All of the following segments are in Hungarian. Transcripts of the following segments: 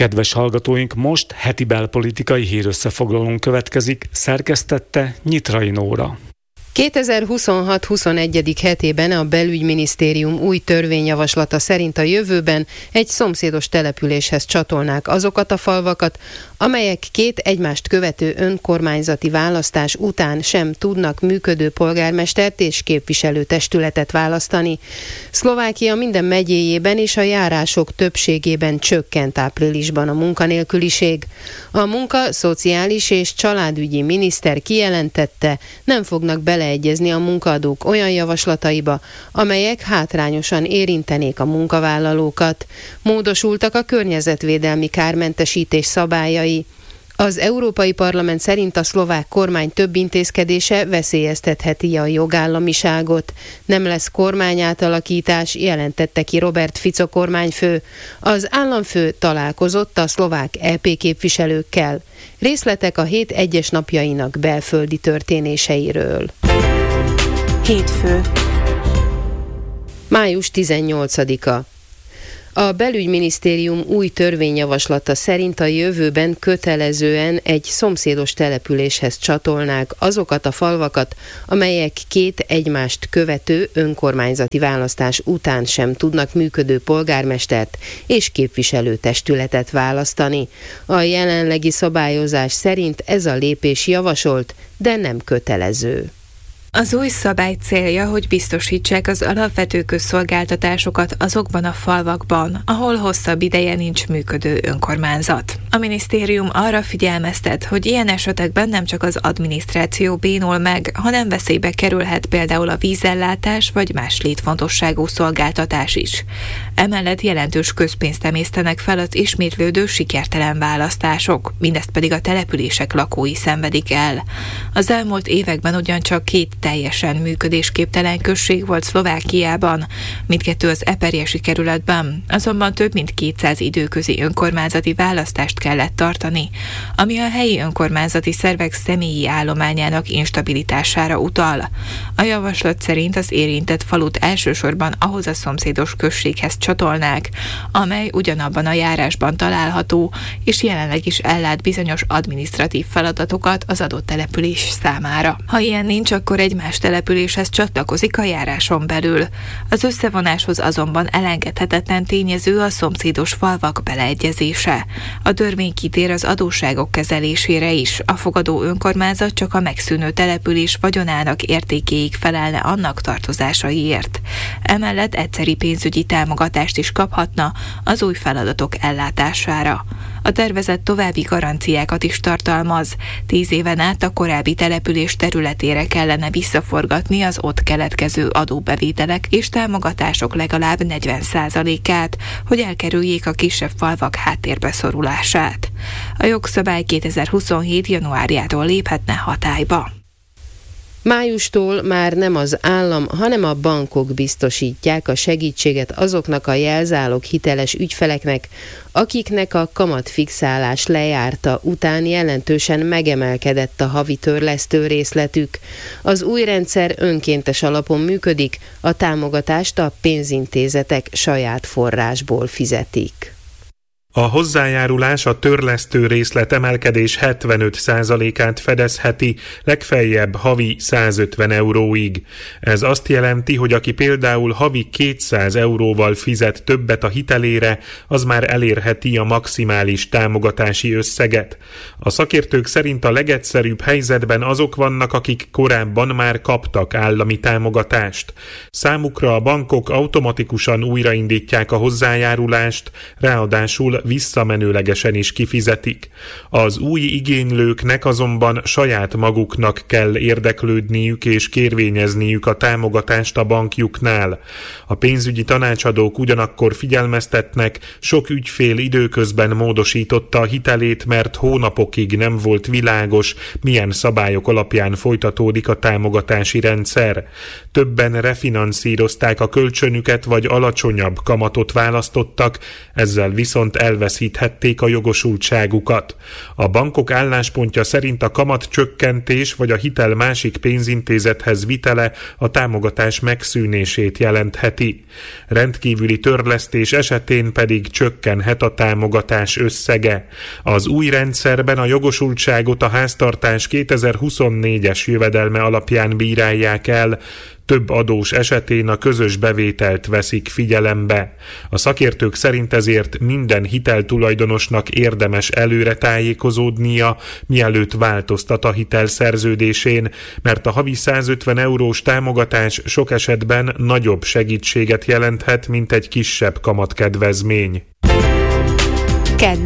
Kedves hallgatóink, most heti belpolitikai hírösszefoglalónk következik, szerkesztette Nyitrai Nóra. 2026-21. hetében a Belügyminisztérium új törvényjavaslata szerint a jövőben egy szomszédos településhez csatolnák azokat a falvakat, amelyek két egymást követő önkormányzati választás után sem tudnak működő polgármestert és képviselőtestületet választani. Szlovákia minden megyéjében és a járások többségében csökkent áprilisban a munkanélküliség. A Szociális és Családügyi miniszter kijelentette, nem fognak beleegyezni a munkaadók olyan javaslataiba, amelyek hátrányosan érintenék a munkavállalókat. Módosultak a környezetvédelmi kármentesítés szabályai. Az Európai Parlament szerint a szlovák kormány több intézkedése veszélyeztetheti a jogállamiságot. Nem lesz kormányátalakítás, jelentette ki Robert Fico kormányfő. Az államfő találkozott a szlovák EP képviselőkkel. Részletek a hét egyes napjainak belföldi történéseiről. Hétfő. Május 18-a. A Belügyminisztérium új törvényjavaslata szerint a jövőben kötelezően egy szomszédos településhez csatolnák azokat a falvakat, amelyek két egymást követő önkormányzati választás után sem tudnak működő polgármestert és képviselőtestületet választani. A jelenlegi szabályozás szerint ez a lépés javasolt, de nem kötelező. Az új szabály célja, hogy biztosítsák az alapvető közszolgáltatásokat azokban a falvakban, ahol hosszabb ideje nincs működő önkormányzat. A minisztérium arra figyelmeztet, hogy ilyen esetekben nem csak az adminisztráció bénul meg, hanem veszélybe kerülhet például a vízellátás vagy más létfontosságú szolgáltatás is. Emellett jelentős közpénzt emésztenek fel az ismétlődő sikertelen választások, mindezt pedig a települések lakói szenvedik el. Az elmúlt években ugyancsak két teljesen működésképtelen község volt Szlovákiában, mindkettő az Eperjesi kerületben, azonban több mint 200 időközi önkormányzati választást kellett tartani, ami a helyi önkormányzati szervek személyi állományának instabilitására utal. A javaslat szerint az érintett falut elsősorban ahhoz a szomszédos községhez csatolnák, amely ugyanabban a járásban található, és jelenleg is ellát bizonyos adminisztratív feladatokat az adott település számára. Ha ilyen nincs, akkor egy más településhez csatlakozik a járáson belül. Az összevonáshoz azonban elengedhetetlen tényező a szomszédos falvak beleegyezése. A törvény kitér az adósságok kezelésére is. A fogadó önkormányzat csak a megszűnő település vagyonának értékéig felelne annak tartozásaiért. Emellett egyszeri pénzügyi támogatást is kaphatna az új feladatok ellátására. A tervezet további garanciákat is tartalmaz. 10 éven át a korábbi település területére kellene visszaforgatni az ott keletkező adóbevételek és támogatások legalább 40%-át, hogy elkerüljék a kisebb falvak háttérbe szorulását. A jogszabály 2027. januárjától léphetne hatályba. Májustól már nem az állam, hanem a bankok biztosítják a segítséget azoknak a jelzálog hiteles ügyfeleknek, akiknek a kamatfixálás lejárta után jelentősen megemelkedett a havi törlesztő részletük. Az új rendszer önkéntes alapon működik, a támogatást a pénzintézetek saját forrásból fizetik. A hozzájárulás a törlesztő részlet emelkedés 75%-át fedezheti, legfeljebb havi 150 euróig. Ez azt jelenti, hogy aki például havi 200 euróval fizet többet a hitelére, az már elérheti a maximális támogatási összeget. A szakértők szerint a legegyszerűbb helyzetben azok vannak, akik korábban már kaptak állami támogatást. Számukra a bankok automatikusan újraindítják a hozzájárulást, ráadásul visszamenőlegesen is kifizetik. Az új igénylőknek azonban saját maguknak kell érdeklődniük és kérvényezniük a támogatást a bankjuknál. A pénzügyi tanácsadók ugyanakkor figyelmeztetnek, sok ügyfél időközben módosította a hitelét, mert hónapokig nem volt világos, milyen szabályok alapján folytatódik a támogatási rendszer. Többen refinanszírozták a kölcsönüket, vagy alacsonyabb kamatot választottak, ezzel viszont elveszíthették a jogosultságukat. A bankok álláspontja szerint a kamatcsökkentés vagy a hitel másik pénzintézethez vitele a támogatás megszűnését jelentheti. Rendkívüli törlesztés esetén pedig csökkenhet a támogatás összege. Az új rendszerben a jogosultságot a háztartás 2024-es jövedelme alapján bírálják el, több adós esetén a közös bevételt veszik figyelembe. A szakértők szerint ezért minden hiteltulajdonosnak érdemes előre tájékozódnia, mielőtt változtat a hitelszerződésén, mert a havi 150 eurós támogatás sok esetben nagyobb segítséget jelenthet, mint egy kisebb kamatkedvezmény. Kedd.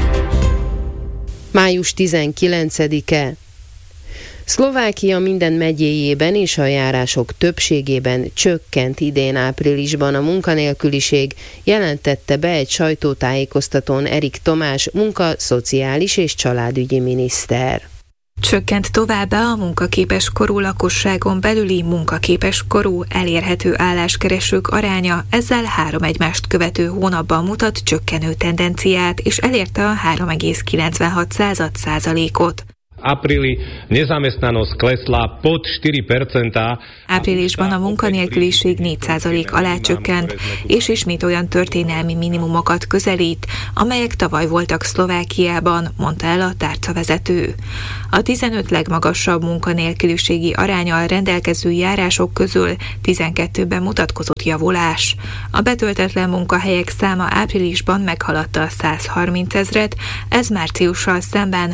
Május 19-e. Szlovákia minden megyéjében és a járások többségében csökkent idén áprilisban a munkanélküliség, jelentette be egy sajtótájékoztatón Erik Tomás szociális és családügyi miniszter. Csökkent továbbá a munkaképes korú lakosságon belüli munkaképes korú elérhető álláskeresők aránya, ezzel 3 egymást követő hónapban mutat csökkenő tendenciát, és elérte a 3,96%-ot. Áprilisban a munkanélküliség 4% alá csökkent, és ismét olyan történelmi minimumokat közelít, amelyek tavaly voltak Szlovákiában, mondta el a tárcavezető. A 15 legmagasabb munkanélküliségi aránnyal rendelkező járások közül 12-ben mutatkozott javulás. A betöltetlen munkahelyek száma áprilisban meghaladta a 130 000-et, ez márciussal szemben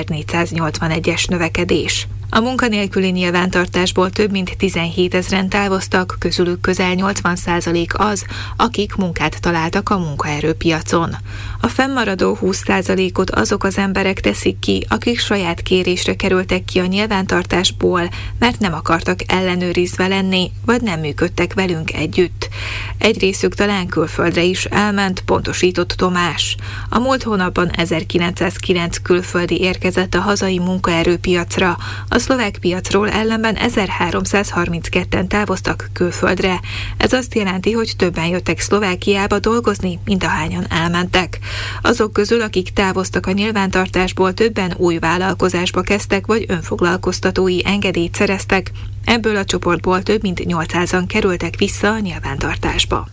6481-es növekedés. A munkanélküli nyilvántartásból több mint 17 000-en távoztak, közülük közel 80% az, akik munkát találtak a munkaerőpiacon. A fennmaradó 20%-ot azok az emberek teszik ki, akik saját kérésre kerültek ki a nyilvántartásból, mert nem akartak ellenőrizve lenni, vagy nem működtek velünk együtt. Egy részük talán külföldre is elment, pontosított Tomás. A múlt hónapban 1909 külföldi érkezett a hazai munkaerőpiacra, a szlovák piacról ellenben 1332-en távoztak külföldre. Ez azt jelenti, hogy többen jöttek Szlovákiába dolgozni, mint ahányan elmentek. Azok közül, akik távoztak a nyilvántartásból, többen új vállalkozásba kezdtek, vagy önfoglalkoztatói engedélyt szereztek. Ebből a csoportból több mint 800-an kerültek vissza a nyilvántartásba.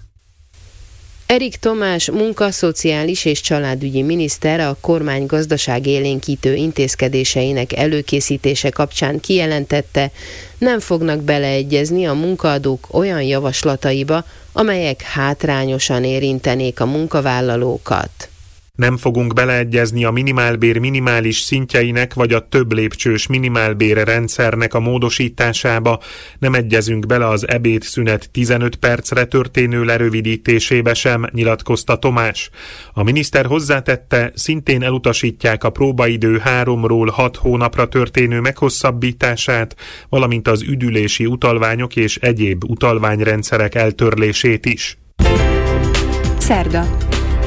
Erik Tomás szociális és családügyi miniszter a kormány gazdaságélénkítő intézkedéseinek előkészítése kapcsán kijelentette, nem fognak beleegyezni a munkaadók olyan javaslataiba, amelyek hátrányosan érintenék a munkavállalókat. Nem fogunk beleegyezni a minimálbér minimális szintjeinek vagy a több lépcsős minimálbér rendszernek a módosításába, nem egyezünk bele az ebédszünet 15 percre történő lerövidítésébe sem, nyilatkozta Tomás. A miniszter hozzátette, szintén elutasítják a próbaidő 3-ról 6 hónapra történő meghosszabbítását, valamint az üdülési utalványok és egyéb utalványrendszerek eltörlését is. Szerda.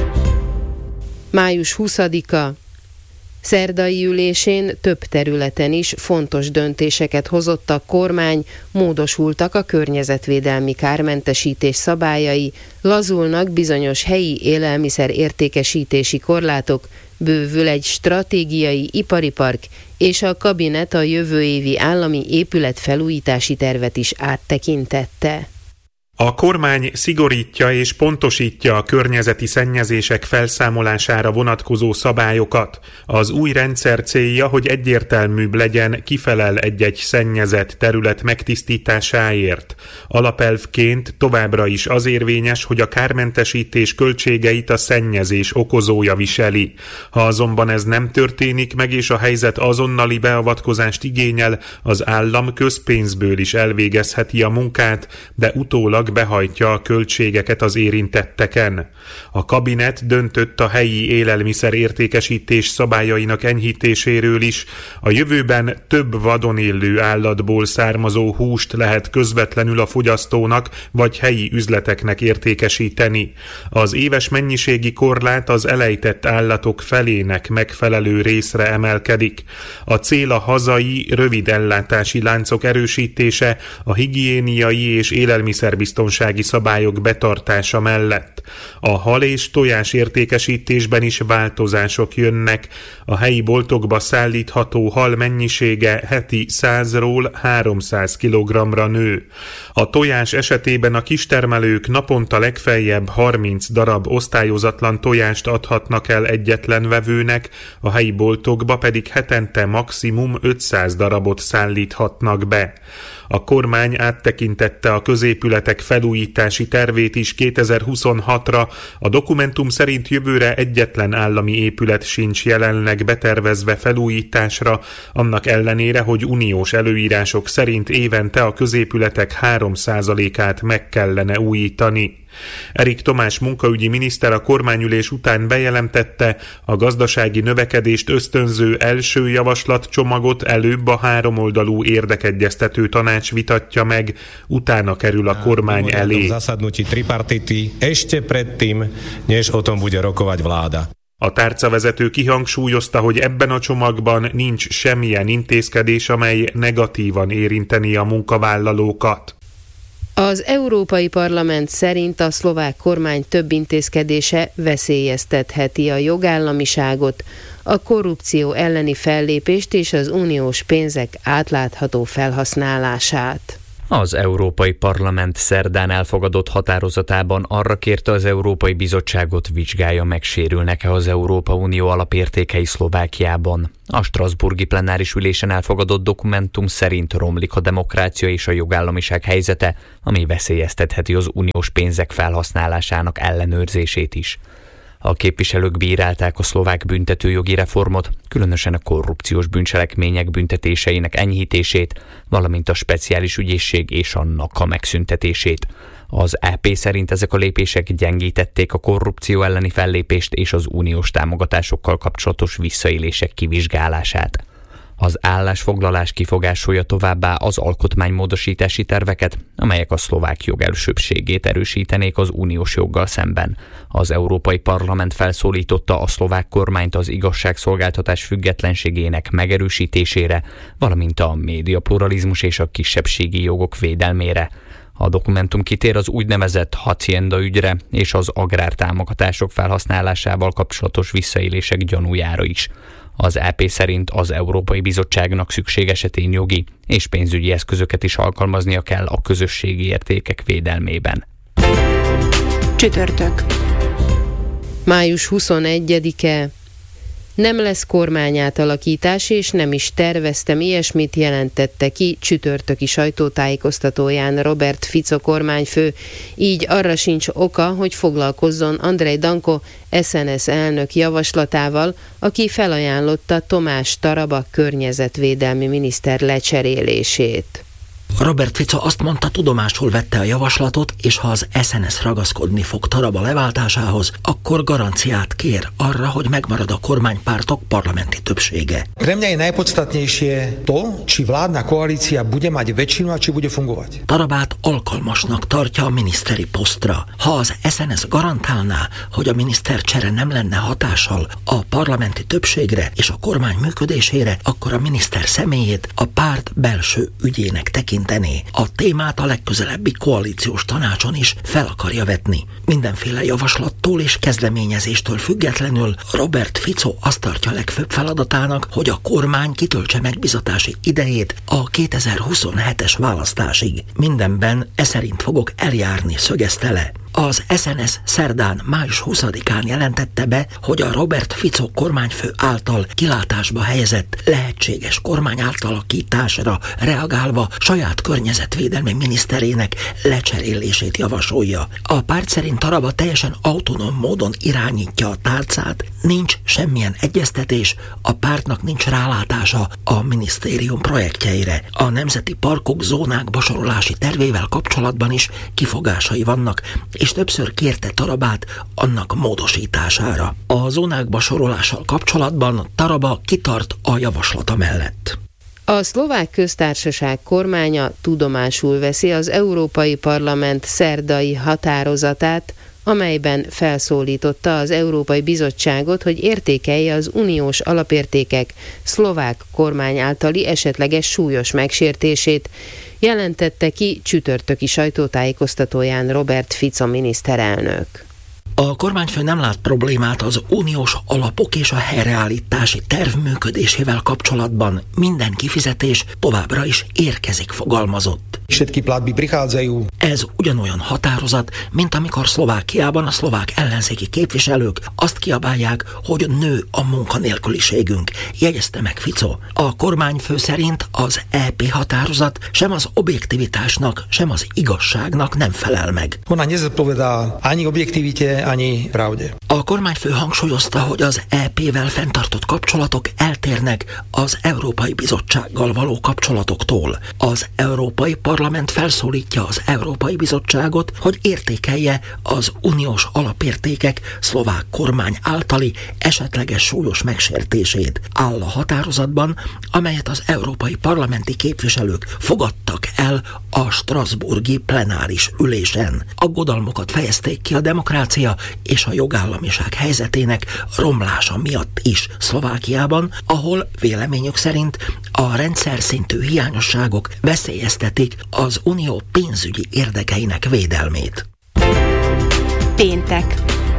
Május 20-a. Szerdai ülésén több területen is fontos döntéseket hozott a kormány, módosultak a környezetvédelmi kármentesítés szabályai, lazulnak bizonyos helyi élelmiszer értékesítési korlátok, bővül egy stratégiai ipari park, és a kabinet a jövő évi állami épületfelújítási tervet is áttekintette. A kormány szigorítja és pontosítja a környezeti szennyezések felszámolására vonatkozó szabályokat. Az új rendszer célja, hogy egyértelműbb legyen, ki felel egy-egy szennyezett terület megtisztításáért. Alapelvként továbbra is az érvényes, hogy a kármentesítés költségeit a szennyezés okozója viseli. Ha azonban ez nem történik meg és a helyzet azonnali beavatkozást igényel, az állam közpénzből is elvégezheti a munkát, de utólag behajtja a költségeket az érintetteken. A kabinet döntött a helyi élelmiszer értékesítés szabályainak enyhítéséről is. A jövőben több vadon élő állatból származó húst lehet közvetlenül a fogyasztónak vagy helyi üzleteknek értékesíteni. Az éves mennyiségi korlát az elejtett állatok felének megfelelő részre emelkedik. A cél a hazai, rövid ellátási láncok erősítése, a higiéniai és élelmiszerbiztonsági élelmiszerbiztonsági szabályok betartása mellett. A hal és tojás értékesítésben is változások jönnek. A helyi boltokba szállítható hal mennyisége heti 100-ról 300 kg-ra nő. A tojás esetében a kistermelők naponta legfeljebb 30 darab osztályozatlan tojást adhatnak el egyetlen vevőnek, a helyi boltokba pedig hetente maximum 500 darabot szállíthatnak be. A kormány áttekintette a középületek felújítási tervét is 2026-ra, a dokumentum szerint jövőre egyetlen állami épület sincs jelenleg betervezve felújításra, annak ellenére, hogy uniós előírások szerint évente a középületek 3%-át meg kellene újítani. Erik Tomás munkaügyi miniszter a kormányülés után bejelentette, a gazdasági növekedést ösztönző első javaslatcsomagot előbb a háromoldalú érdekegyeztető tanács vitatja meg, utána kerül a kormány elé. A tárcavezető kihangsúlyozta, hogy ebben a csomagban nincs semmilyen intézkedés, amely negatívan érinteni a munkavállalókat. Az Európai Parlament szerint a szlovák kormány több intézkedése veszélyeztetheti a jogállamiságot, a korrupció elleni fellépést és az uniós pénzek átlátható felhasználását. Az Európai Parlament szerdán elfogadott határozatában arra kérte az Európai Bizottságot, vizsgálja meg, sérülnek-e az Európa Unió alapértékei Szlovákiában. A strasbourgi plenáris ülésen elfogadott dokumentum szerint romlik a demokrácia és a jogállamiság helyzete, ami veszélyeztetheti az uniós pénzek felhasználásának ellenőrzését is. A képviselők bírálták a szlovák büntetőjogi reformot, különösen a korrupciós bűncselekmények büntetéseinek enyhítését, valamint a speciális ügyészség és a NAKA megszüntetését. Az EP szerint ezek a lépések gyengítették a korrupció elleni fellépést és az uniós támogatásokkal kapcsolatos visszaélések kivizsgálását. Az állásfoglalás kifogásolja továbbá az alkotmánymódosítási terveket, amelyek a szlovák jog elsőbbségét erősítenék az uniós joggal szemben. Az Európai Parlament felszólította a szlovák kormányt az igazságszolgáltatás függetlenségének megerősítésére, valamint a médiapluralizmus és a kisebbségi jogok védelmére. A dokumentum kitér az úgynevezett hacienda ügyre és az agrártámogatások felhasználásával kapcsolatos visszaélések gyanújára is. Az EP szerint az Európai Bizottságnak szükség esetén jogi és pénzügyi eszközöket is alkalmaznia kell a közösségi értékek védelmében. Csütörtök. Május 21-e. Nem lesz kormányátalakítás, és nem is terveztem, ilyesmit jelentette ki csütörtöki sajtótájékoztatóján Robert Fico kormányfő, így arra sincs oka, hogy foglalkozzon Andrej Danko SNS elnök javaslatával, aki felajánlotta Tomás Taraba környezetvédelmi miniszter lecserélését. Robert Fico azt mondta, tudomásul vette a javaslatot, és ha az SNS ragaszkodni fog Taraba leváltásához, akkor garanciát kér arra, hogy megmarad a kormánypártok parlamenti többsége. Pre mňa je najpodstatnejšie to, či vládna koalícia bude mať väčšinu a či bude fungovať. Tarabát alkalmasnak tartja a miniszteri posztra. Ha az SNS garantálná, hogy a minisztercsere nem lenne hatással a parlamenti többségre és a kormány működésére, akkor a miniszter személyét a párt belső ügyének tekinteni. A témát a legközelebbi koalíciós tanácson is fel akarja vetni. Mindenféle javaslattól és kezdeményezéstől függetlenül Robert Fico azt tartja legfőbb feladatának, hogy a kormány kitöltse megbizatási idejét a 2027-es választásig. Mindenben szerint fogok eljárni, szögezte le. Az SNS szerdán május 20-án jelentette be, hogy a Robert Fico kormányfő által kilátásba helyezett lehetséges kormányátalakításra reagálva saját környezetvédelmi miniszterének lecserélését javasolja. A párt szerint Taraba teljesen autonóm módon irányítja a tárcát, nincs semmilyen egyeztetés, a pártnak nincs rálátása a minisztérium projektjeire. A nemzeti parkok zónákba sorolási tervével kapcsolatban is kifogásai vannak, és többször kérte Tarabát annak módosítására. A zónákba sorolással kapcsolatban Taraba kitart a javaslata mellett. A szlovák köztársaság kormánya tudomásul veszi az Európai Parlament szerdai határozatát, amelyben felszólította az Európai Bizottságot, hogy értékelje az uniós alapértékek szlovák kormány általi esetleges súlyos megsértését, jelentette ki csütörtöki sajtótájékoztatóján Robert Fico miniszterelnök. A kormányfő nem lát problémát az uniós alapok és a helyreállítási terv működésével kapcsolatban. Minden kifizetés továbbra is érkezik, fogalmazott. Ez ugyanolyan határozat, mint amikor Szlovákiában a szlovák ellenzéki képviselők azt kiabálják, hogy nő a munkanélküliségünk, jegyezte meg Fico. A kormányfő szerint az EP határozat sem az objektivitásnak, sem az igazságnak nem felel meg. A kormányfő hangsúlyozta, hogy az EP-vel fenntartott kapcsolatok eltérnek az Európai Bizottsággal való kapcsolatoktól. Az Európai Parlament felszólítja az Európai Bizottságot, hogy értékelje az uniós alapértékek szlovák kormány általi esetleges súlyos megsértését, áll a határozatban, amelyet az európai parlamenti képviselők fogadtak el a strasbourgi plenáris ülésen. Aggodalmukat fejezték ki a demokrácia és a jogállamiság helyzetének romlása miatt is Szlovákiában, ahol véleményük szerint a rendszer szintű hiányosságok veszélyeztetik az unió pénzügyi érdekeinek védelmét. Péntek.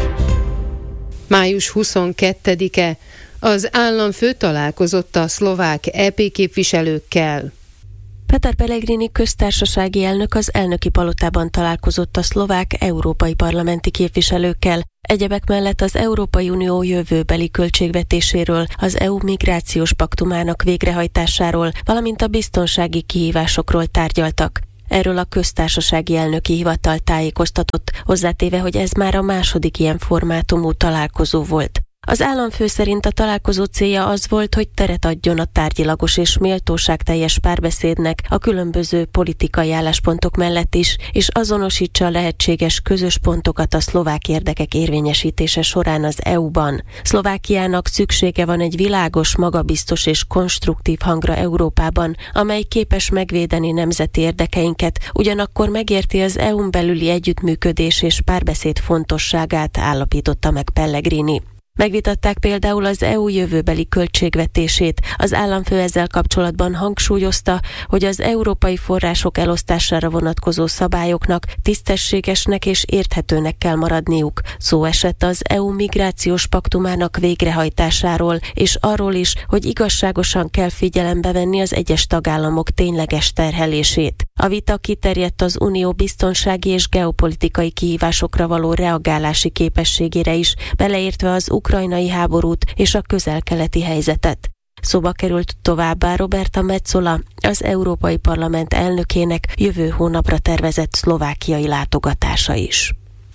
Május 22-e. Az államfő találkozott a szlovák EP képviselőkkel. Peter Pellegrini köztársasági elnök az elnöki palotában találkozott a szlovák európai parlamenti képviselőkkel. Egyebek mellett az Európai Unió jövőbeli költségvetéséről, az EU migrációs paktumának végrehajtásáról, valamint a biztonsági kihívásokról tárgyaltak. Erről a köztársasági elnöki hivatal tájékoztatott, hozzátéve, hogy ez már a második ilyen formátumú találkozó volt. Az államfő szerint a találkozó célja az volt, hogy teret adjon a tárgyilagos és méltóságteljes párbeszédnek a különböző politikai álláspontok mellett is, és azonosítsa a lehetséges közös pontokat a szlovák érdekek érvényesítése során az EU-ban. Szlovákiának szüksége van egy világos, magabiztos és konstruktív hangra Európában, amely képes megvédeni nemzeti érdekeinket, ugyanakkor megérti az EU-n belüli együttműködés és párbeszéd fontosságát, állapította meg Pellegrini. Megvitatták például az EU jövőbeli költségvetését. Az államfő ezzel kapcsolatban hangsúlyozta, hogy az európai források elosztására vonatkozó szabályoknak tisztességesnek és érthetőnek kell maradniuk. Szó esett az EU migrációs paktumának végrehajtásáról, és arról is, hogy igazságosan kell figyelembe venni az egyes tagállamok tényleges terhelését. A vita kiterjedt az unió biztonsági és geopolitikai kihívásokra való reagálási képességére is, beleértve az ukrajnai háborút és a közel-keleti helyzetet. Szóba került továbbá Roberta Metsola, az Európai Parlament elnökének jövő hónapra tervezett szlovákiai látogatása is.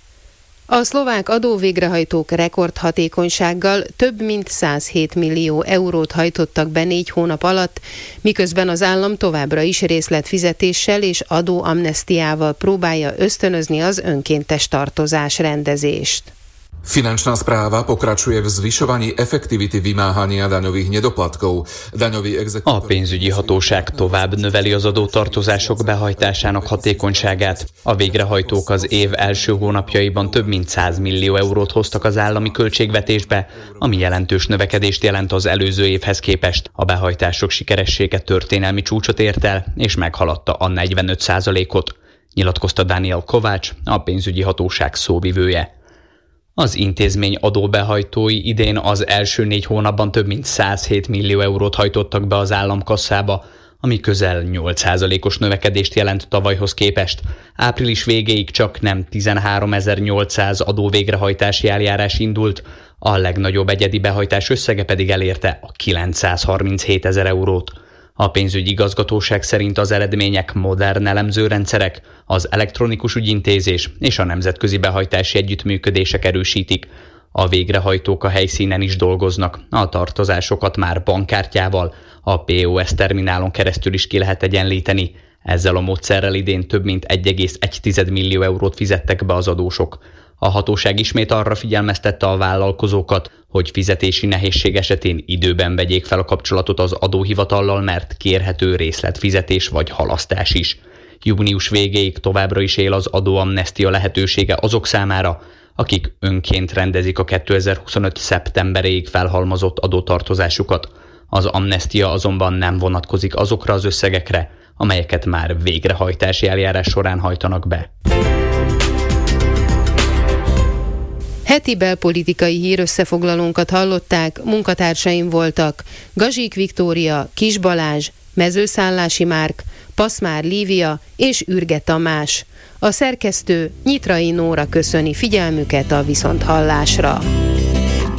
A szlovák adóvégrehajtók rekordhatékonysággal több mint 107 millió eurót hajtottak be 4 hónap alatt, miközben az állam továbbra is részletfizetéssel és adóamnestiával próbálja ösztönözni az önkéntes tartozás rendezést. Finančná správa pokračuje v zvyšovaní efektivity vymáhania daňových nedoplatkov. A pénzügyi hatóság tovább növeli az adótartozások behajtásának hatékonyságát. A végrehajtók az év első hónapjaiban több mint 100 millió eurót hoztak az állami költségvetésbe, ami jelentős növekedést jelent az előző évhez képest. A behajtások sikeressége történelmi csúcsot ért el, és meghaladta a 45%-ot, nyilatkozta Daniel Kovács, a pénzügyi hatóság szóvivője. Az intézmény adóbehajtói idén az első 4 hónapban több mint 107 millió eurót hajtottak be az államkasszába, ami közel 8%-os növekedést jelent tavalyhoz képest. Április végéig csak nem 13.800 adóvégrehajtási eljárás indult, a legnagyobb egyedi behajtás összege pedig elérte a 937 000 eurót. A pénzügyi igazgatóság szerint az eredmények modern elemzőrendszerek, az elektronikus ügyintézés és a nemzetközi behajtási együttműködések erősítik. A végrehajtók a helyszínen is dolgoznak, a tartozásokat már bankkártyával, a POS terminálon keresztül is ki lehet egyenlíteni. Ezzel a módszerrel idén több mint 1,1 millió eurót fizettek be az adósok. A hatóság ismét arra figyelmeztette a vállalkozókat, hogy fizetési nehézség esetén időben vegyék fel a kapcsolatot az adóhivatallal, mert kérhető részletfizetés vagy halasztás is. Június végéig továbbra is él az adóamnestia lehetősége azok számára, akik önként rendezik a 2025. szeptemberéig felhalmozott adótartozásukat. Az amnestia azonban nem vonatkozik azokra az összegekre, amelyeket már végrehajtási eljárás során hajtanak be. Heti belpolitikai hírösszefoglalónkat hallották, munkatársaim voltak Gazsik Viktória, Kis Balázs, Mezőszállási Márk, Paszmár Lívia és Ürge Tamás. A szerkesztő Nyitrai Nóra köszöni figyelmüket a viszonthallásra.